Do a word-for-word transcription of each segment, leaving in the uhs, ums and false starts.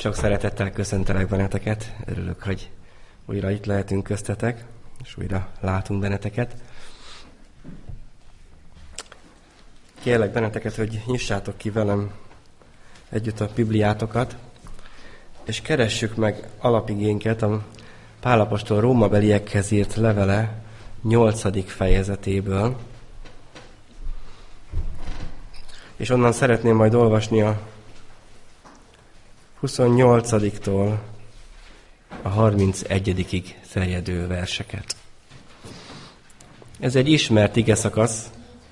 Sok szeretettel köszöntelek benneteket. Örülök, hogy újra itt lehetünk köztetek, és újra látunk benneteket. Kérlek benneteket, hogy nyissátok ki velem együtt a Bibliátokat, és keressük meg alapigénket a Pál apostol rómabeliekhez írt levele nyolcadik fejezetéből. És onnan szeretném majd olvasni a huszonnyolcadiktól a harmincegyedikig terjedő verseket. Ez egy ismert igeszakasz.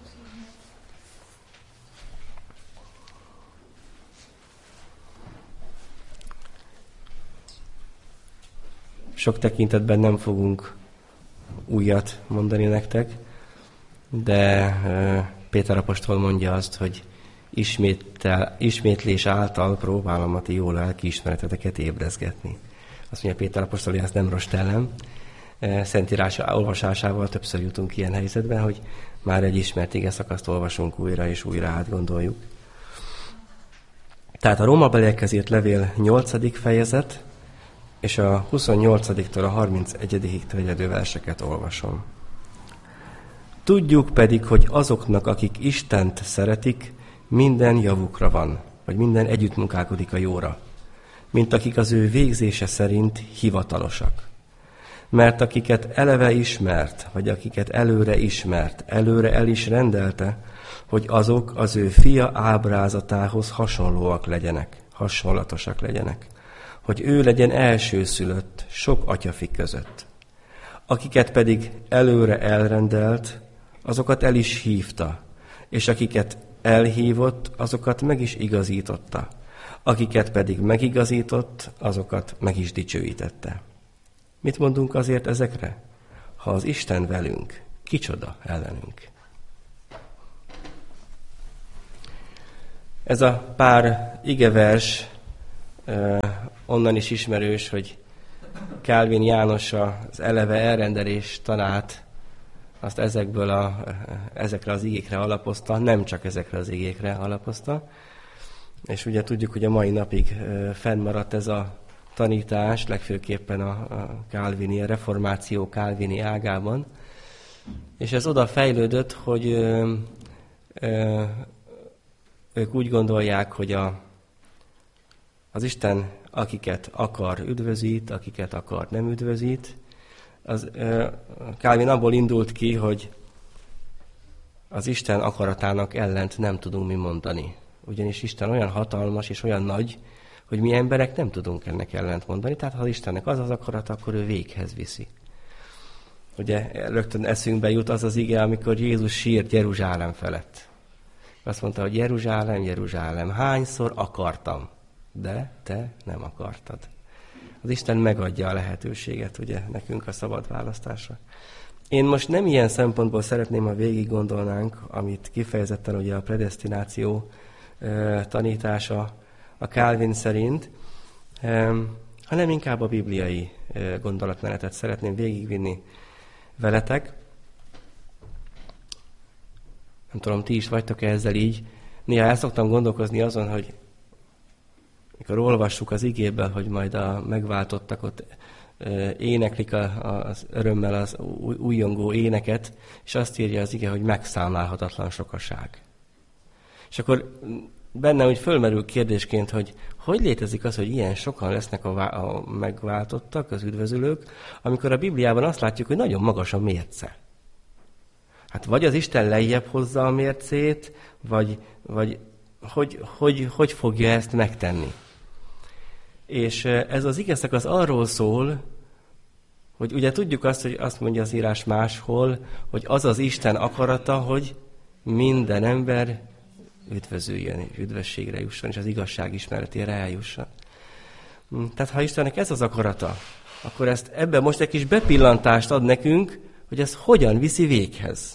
Sok tekintetben nem fogunk újat mondani nektek, de Péter apostol mondja azt, hogy ismétel, ismétlés által próbálom a ti jó lelkiismereteteket ébrezgetni. Azt mondja Péter apostol, hogy ezt nem rostellem. Szentírás olvasásával többször jutunk ilyen helyzetben, hogy már egy ismert igeszakaszt olvasunk újra és újra átgondoljuk. Tehát a rómabeliekhez írt levél nyolcadik fejezet, és a huszonnyolcadiktól a harmincegyedikig terjedő verseket olvasom. Tudjuk pedig, hogy azoknak, akik Istent szeretik, minden javukra van, vagy minden együttmunkálkodik a jóra, mint akik az ő végzése szerint hivatalosak. Mert akiket eleve ismert, vagy akiket előre ismert, előre el is rendelte, hogy azok az ő fia ábrázatához hasonlóak legyenek, hasonlatosak legyenek, hogy ő legyen elsőszülött sok atyafik között. Akiket pedig előre elrendelt, azokat el is hívta, és akiket elhívott, azokat meg is igazította. Akiket pedig megigazított, azokat meg is dicsőítette. Mit mondunk azért ezekre? Ha az Isten velünk, kicsoda ellenünk? Ez a pár igevers eh, onnan is ismerős, hogy Kálvin János az eleve elrendelés tanát azt ezekből a, ezekre az igékre alapozta, nem csak ezekre az igékre alapozta. És ugye tudjuk, hogy a mai napig fennmaradt ez a tanítás, legfőképpen a kálvini, a reformáció kálvini ágában. És ez oda fejlődött, hogy ö, ö, ők úgy gondolják, hogy a, az Isten akiket akar üdvözít, akiket akar nem üdvözít. Az, ö, Kálvin abból indult ki, hogy az Isten akaratának ellent nem tudunk mi mondani. Ugyanis Isten olyan hatalmas és olyan nagy, hogy mi emberek nem tudunk ennek ellent mondani. Tehát ha az Istennek az az akarata, akkor ő véghez viszi. Ugye rögtön eszünkbe jut az az ige, amikor Jézus sírt Jeruzsálem felett. Azt mondta, hogy Jeruzsálem, Jeruzsálem, hányszor akartam, de te nem akartad. Az Isten megadja a lehetőséget, ugye, nekünk a szabad választásra. Én most nem ilyen szempontból szeretném, ha végig gondolnánk, amit kifejezetten ugye a predesztináció e, tanítása a Kálvin szerint, e, hanem inkább a bibliai e, gondolatmenetet szeretném végigvinni veletek. Nem tudom, ti is vagytok-e ezzel így. Néha el szoktam gondolkozni azon, hogy mikor olvassuk az igéből, hogy majd a megváltottak ott éneklik az örömmel az újongó éneket, és azt írja az ige, hogy megszámlálhatatlan sokaság. És akkor bennem úgy fölmerül kérdésként, hogy hogy létezik az, hogy ilyen sokan lesznek a, a megváltottak, az üdvözülők, amikor a Bibliában azt látjuk, hogy nagyon magas a mérce. Hát vagy az Isten lejjebb hozza a mércét, vagy, vagy hogy, hogy, hogy fogja ezt megtenni. És ez az igeszakasz arról szól, hogy ugye tudjuk azt, hogy azt mondja az írás máshol, hogy az az Isten akarata, hogy minden ember üdvözüljön, és üdvösségre jusson, és az igazság ismeretére eljusson. Tehát ha Istennek ez az akarata, akkor ezt ebben most egy kis bepillantást ad nekünk, hogy ez hogyan viszi véghez.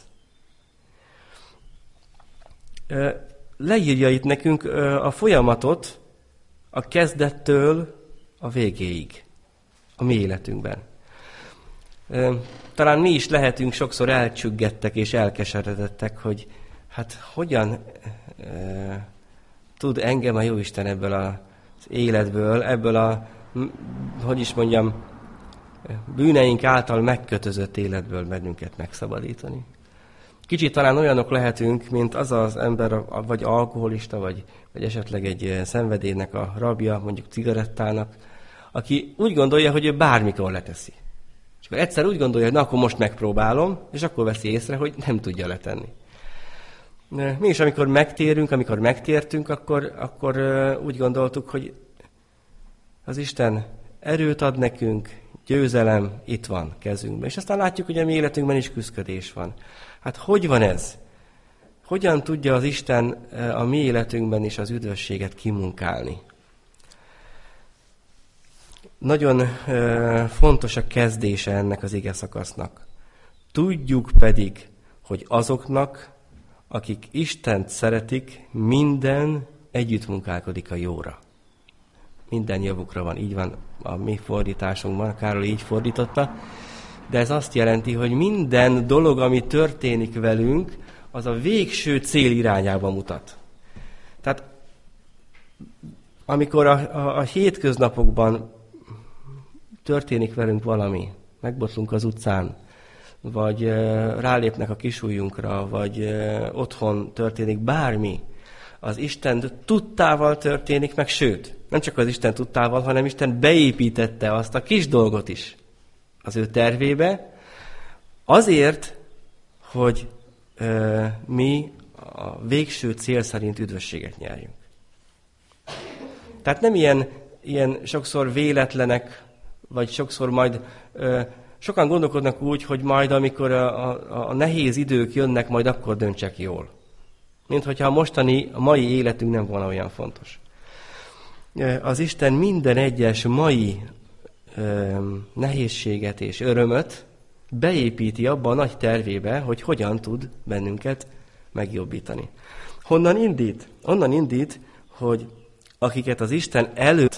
Leírja itt nekünk a folyamatot a kezdettől a végéig, a mi életünkben. Talán mi is lehetünk sokszor elcsüggettek és elkeseredettek, hogy hát hogyan e, tud engem a Jóisten ebből a életből, ebből a, hogy is mondjam, bűneink által megkötözött életből bennünket megszabadítani. Kicsit talán olyanok lehetünk, mint az az ember, vagy alkoholista, vagy, vagy esetleg egy szenvedélynek a rabja, mondjuk cigarettának, aki úgy gondolja, hogy ő bármikor leteszi. És akkor egyszer úgy gondolja, hogy na, akkor most megpróbálom, és akkor veszi észre, hogy nem tudja letenni. Mi is, amikor megtérünk, amikor megtértünk, akkor, akkor úgy gondoltuk, hogy az Isten erőt ad nekünk, győzelem itt van kezünkben. És aztán látjuk, hogy a mi életünkben is küszködés van. Hát hogy van ez? Hogyan tudja az Isten a mi életünkben is az üdvösséget kimunkálni? Nagyon fontos a kezdése ennek az ige szakasznak. Tudjuk pedig, hogy azoknak, akik Istent szeretik, minden együttmunkálkodik a jóra. Minden javukra van, így van a mi fordításunkban, Károly így fordította, de ez azt jelenti, hogy minden dolog, ami történik velünk, az a végső cél irányába mutat. Tehát amikor a, a, a hétköznapokban történik velünk valami, megbotlunk az utcán, vagy uh, rálépnek a kisujjunkra, vagy uh, otthon történik bármi, az Isten tudtával történik meg, sőt, nem csak az Isten tudtával, hanem Isten beépítette azt a kis dolgot is az ő tervébe, azért, hogy uh, mi a végső cél szerint üdvösséget nyerjünk. Tehát nem ilyen, ilyen sokszor véletlenek, vagy sokszor majd uh, sokan gondolkodnak úgy, hogy majd amikor a, a, a nehéz idők jönnek, majd akkor döntsek jól. Mint hogyha a mostani, a mai életünk nem volna olyan fontos. Az Isten minden egyes mai ö, nehézséget és örömöt beépíti abba a nagy tervébe, hogy hogyan tud bennünket megjobbítani. Honnan indít? Onnan indít, hogy akiket az Isten előtt